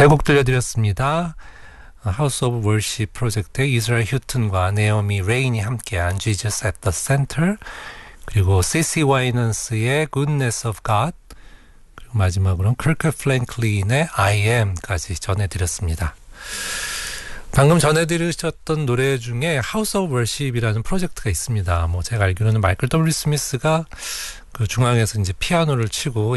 세 곡 들려드렸습니다. 하우스 오브 월십 프로젝트의 이스라엘 휴튼과 네오미 레인이 함께한 Jesus at the Center, 그리고 CC 와이넌스의 Goodness of God, 그리고 마지막으로는 크리커 플랭클린의 I Am까지 전해드렸습니다. 방금 전해드리셨던 노래 중에 하우스 오브 월십이라는 프로젝트가 있습니다. 제가 알기로는 마이클 W. 스미스가 그 중앙에서 이제 피아노를 치고